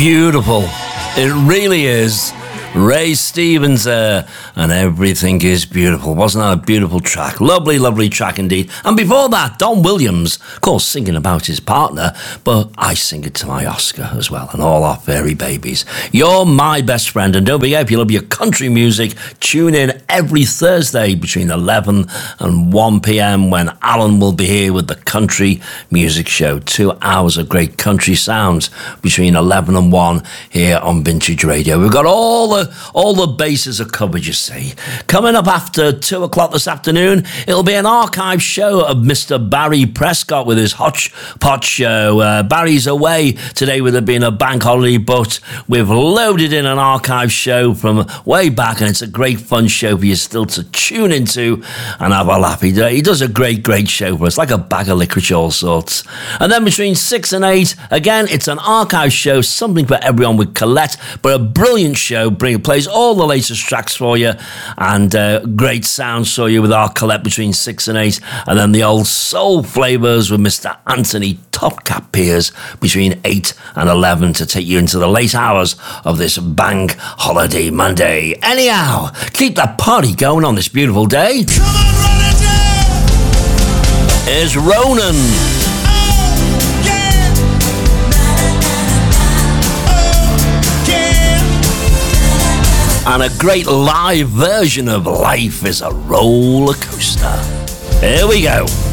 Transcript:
Beautiful. It really is. Ray Stevens there, and Everything is Beautiful. Wasn't that a beautiful track? Lovely, lovely track indeed. And before that, Don Williams, of course, singing about his partner, but I sing it to my Oscar as well, and all our fairy babies. You're my best friend, and don't forget, if you love your country music, tune in every Thursday between 11 and 1 p.m. when Alan will be here with the Country Music Show. 2 hours of great country sounds between 11 and 1 here on Vintage Radio. We've got all the bases are covered, you see. Coming up after 2 o'clock this afternoon, it'll be an archive show of Mr. Barry Prescott with his Hodgepodge show. Barry's away today with it being a bank holiday, but we've loaded in an archive show from way back, and it's a great fun show for you still to tune into and have a laugh. He does a great show for us, like a bag of licorice, all sorts. And then between 6 and 8, again, it's an archive show, something for everyone with Colette, but a brilliant show. Plays all the latest tracks for you, and great sounds for you with our Colette between 6 and 8, and then the old soul flavours with Mr. Anthony Topcap Piers between 8 and 11 to take you into the late hours of this bank holiday Monday. Anyhow, keep that party going on this beautiful day. Come on, run it down. Here's Ronan. And a great live version of Life is a Roller Coaster. Here we go.